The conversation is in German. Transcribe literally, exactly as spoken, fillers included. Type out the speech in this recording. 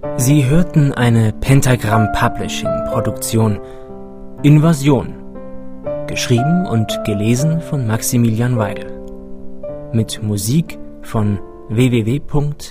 Sie hörten eine Pentagram Publishing Produktion Invasion, geschrieben und gelesen von Maximilian Weigel, mit Musik von w w w punkt